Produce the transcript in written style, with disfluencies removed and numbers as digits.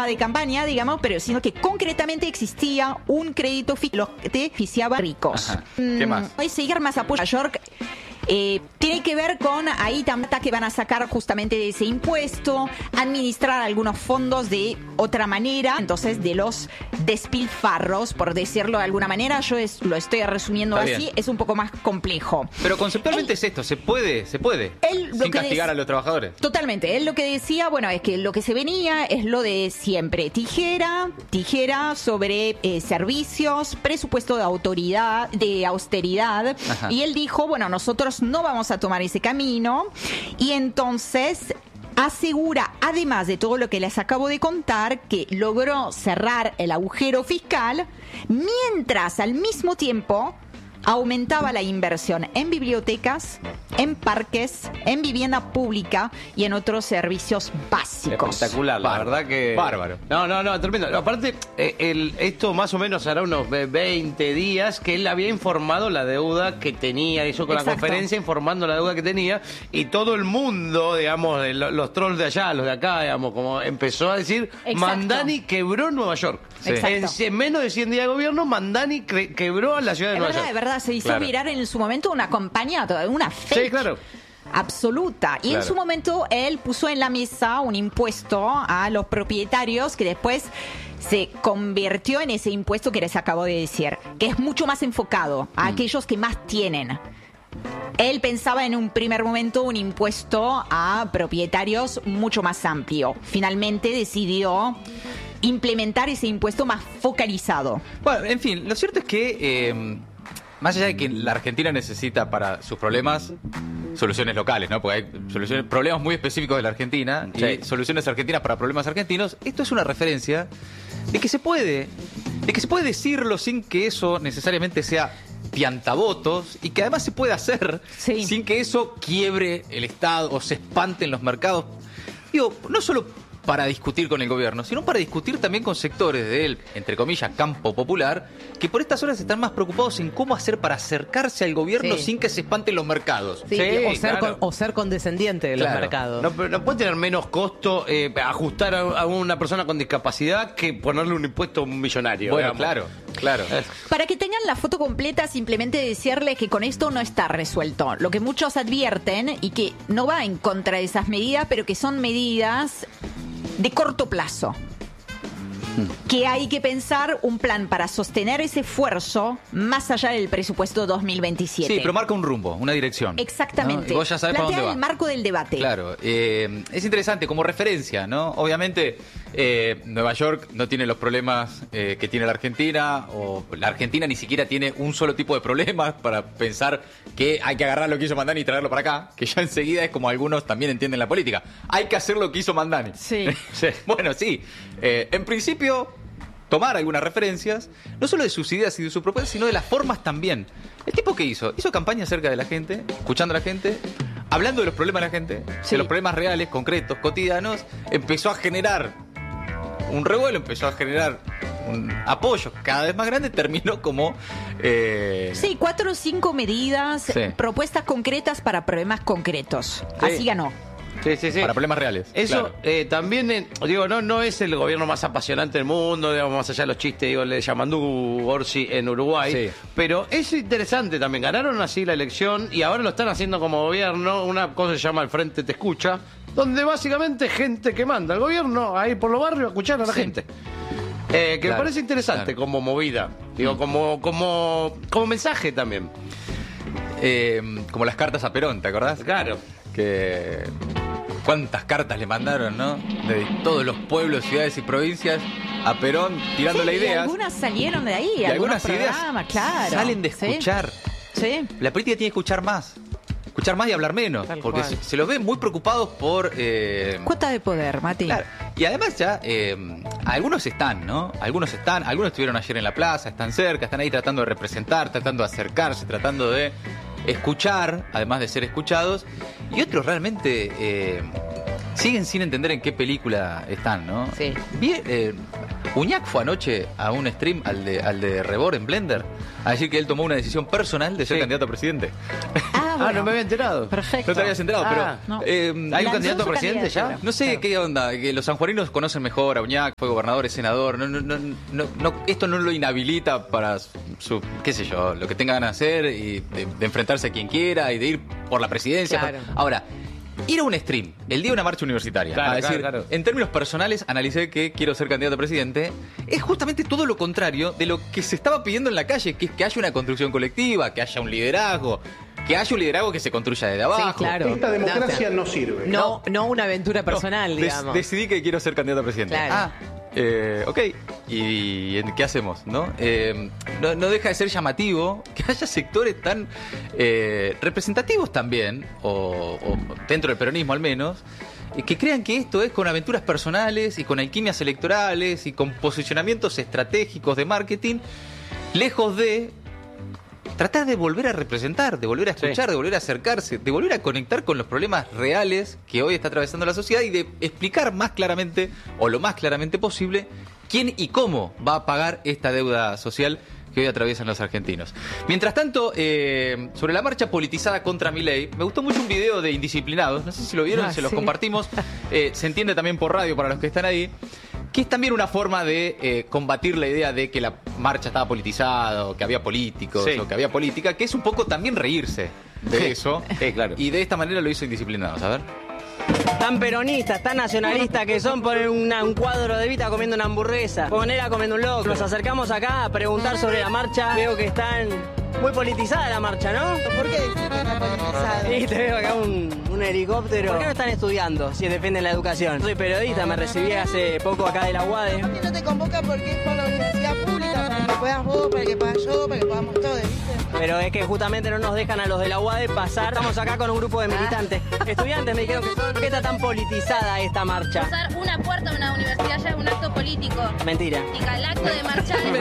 promesa de campaña, digamos, pero sino que concretamente existía un crédito los que te beneficiaba ricos. Ajá. ¿Qué más? Voy a seguir más a Nueva York. Tiene que ver con ahí también que van a sacar justamente de ese impuesto, administrar algunos fondos de otra manera, entonces de los despilfarros, por decirlo de alguna manera. Yo lo estoy resumiendo Está así, bien. es un poco más complejo. Pero conceptualmente es esto, se puede, sin castigar a los trabajadores. Totalmente, él lo que decía, bueno, es que lo que se venía es lo de siempre, tijera sobre servicios, presupuesto de austeridad. Ajá. Y él dijo, bueno, nosotros no vamos a tomar ese camino, y entonces asegura, además de todo lo que les acabo de contar, que logró cerrar el agujero fiscal mientras al mismo tiempo aumentaba la inversión en bibliotecas, en parques, en vivienda pública y en otros servicios básicos. Espectacular, la verdad que... Bárbaro. No, tremendo. Aparte, esto más o menos hará unos 20 días que él había informado la deuda que tenía, hizo con la Exacto. conferencia informando la deuda que tenía, y todo el mundo, digamos, los trolls de allá, los de acá, digamos, como empezó a decir, Exacto. Mandani quebró Nueva York. Sí. Exacto. En menos de 100 días de gobierno, Mandani quebró a la ciudad de Nueva York. De verdad, se hizo Claro. mirar en su momento una campaña, una fake. Sí, claro. Absoluta. Y en Claro. su momento él puso en la mesa un impuesto a los propietarios que después se convirtió en ese impuesto que les acabo de decir, que es mucho más enfocado a aquellos que más tienen. Él pensaba en un primer momento un impuesto a propietarios mucho más amplio. Finalmente decidió implementar ese impuesto más focalizado. Bueno, en fin, lo cierto es que, más allá de que la Argentina necesita para sus problemas soluciones locales, ¿no? Porque hay problemas muy específicos de la Argentina y soluciones argentinas para problemas argentinos. Esto es una referencia de que se puede decirlo sin que eso necesariamente sea piantavotos, y que además se puede hacer sin que eso quiebre el Estado o se espante en los mercados. Digo, no solo para discutir con el gobierno, sino para discutir también con sectores del, entre comillas, campo popular, que por estas horas están más preocupados en cómo hacer para acercarse al gobierno sin que se espanten los mercados. Sí, Sí, o ser condescendiente de los Claro. mercados. No, pero no puede tener menos costo ajustar a una persona con discapacidad que ponerle un impuesto a un millonario. Bueno, digamos. claro. Para que tengan la foto completa, simplemente decirles que con esto no está resuelto. Lo que muchos advierten, y que no va en contra de esas medidas, pero que son medidas de corto plazo. Que hay que pensar un plan para sostener ese esfuerzo más allá del presupuesto 2027. Sí, pero marca un rumbo, una dirección. Exactamente. ¿No? Y vos ya sabés para Plantea dónde va. el marco del debate. Claro, es interesante como referencia, ¿no? Obviamente Nueva York no tiene los problemas que tiene la Argentina, o la Argentina ni siquiera tiene un solo tipo de problemas para pensar que hay que agarrar lo que hizo Mandani y traerlo para acá, que ya enseguida es como algunos también entienden la política. Hay que hacer lo que hizo Mandani. Sí. Bueno, sí. En principio, tomar algunas referencias, no solo de sus ideas y de sus propuestas, sino de las formas también. ¿El tipo qué hizo? Hizo campaña cerca de la gente, escuchando a la gente, hablando de los problemas de la gente, de los problemas reales, concretos, cotidianos. Empezó a generar un revuelo, empezó a generar un apoyo cada vez más grande, terminó como... Sí, 4 o 5 medidas, propuestas concretas para problemas concretos. Sí. Así ganó. Sí. Para problemas reales. Eso claro. también, digo, no es el gobierno más apasionante del mundo, digamos, más allá de los chistes, digo, de Yamandú Orsi en Uruguay, Sí. pero es interesante también, ganaron así la elección y ahora lo están haciendo como gobierno, una cosa se llama El Frente Te Escucha, donde básicamente gente que manda al gobierno a ir por los barrios a escuchar a la gente. Que me parece interesante como movida, digo, como mensaje también. Como las cartas a Perón, ¿te acordás? Claro. Que... ¿Cuántas cartas le mandaron, no? De todos los pueblos, ciudades y provincias a Perón tirándole Sí, y ideas. algunas salieron de ahí, Y algunos algunas ideas programas, claro. salen de Sí. escuchar. Sí. La política tiene que escuchar más. Escuchar más y hablar menos. Tal Porque cual. se los ve muy preocupados por... Cuota de poder, Mati. Claro. Y además ya, algunos están, ¿no? Algunos estuvieron ayer en la plaza, están cerca, están ahí tratando de representar, tratando de acercarse, tratando de escuchar, además de ser escuchados. Y otros realmente siguen sin entender en qué película están, ¿no? Sí. Bien, Uñac fue anoche a un stream al de Rebord en Blender a decir que él tomó una decisión personal de ser candidato a presidente. Ah, no me había enterado. Perfecto. No te habías enterado, pero... no. ¿Hay un candidato a presidente ya? No sé qué onda, que los sanjuaninos conocen mejor a Uñac, fue gobernador, es senador. Esto no lo inhabilita para su, qué sé yo, lo que tenga ganas de hacer y de enfrentarse a quien quiera y de ir por la presidencia. Claro. Ahora, ir a un stream, el día de una marcha universitaria, Claro, a decir, claro. en términos personales, analicé que quiero ser candidato a presidente, es justamente todo lo contrario de lo que se estaba pidiendo en la calle, que es que haya una construcción colectiva, que haya un liderazgo que se construya desde abajo. Sí, claro. Esta democracia no sirve. No una aventura personal, No, digamos. decidí que quiero ser candidato a presidente. Claro. Ok. ¿Y qué hacemos? ¿No? No deja de ser llamativo que haya sectores tan representativos también, o dentro del peronismo al menos, que crean que esto es con aventuras personales y con alquimias electorales y con posicionamientos estratégicos de marketing, lejos de tratar de volver a representar, de volver a escuchar, de volver a acercarse, de volver a conectar con los problemas reales que hoy está atravesando la sociedad y de explicar más claramente, o lo más claramente posible, quién y cómo va a pagar esta deuda social que hoy atraviesan los argentinos. Mientras tanto, sobre la marcha politizada contra Milei, me gustó mucho un video de Indisciplinados, no sé si lo vieron, se los compartimos, se entiende también por radio para los que están ahí, que es también una forma de combatir la idea de que la marcha estaba politizada, o que había políticos, o que había política, que es un poco también reírse de eso. Claro. Y de esta manera lo hizo Indisciplinados. A ver. Tan peronistas, tan nacionalistas que son, poner un cuadro de Evita comiendo una hamburguesa, Ponela comiendo un loco. Nos acercamos acá a preguntar sobre la marcha. Veo que están muy politizada la marcha, ¿no? ¿Por qué decís que está politizada? Sí, te veo acá un helicóptero. ¿Por qué no están estudiando si defienden la educación? Soy periodista, me recibí hace poco acá de la UADE. ¿Por qué no te convocan? Porque es por la universidad pública, para que puedas vos, para que puedas yo, para que podamos todos, ¿viste? Pero es que justamente no nos dejan a los de la UADE pasar. Estamos acá con un grupo de militantes. Estudiantes me dijeron que son. ¿Por qué está tan politizada esta marcha? Usar una puerta de una universidad ya es un acto político. Mentira. Y el acto de marchar es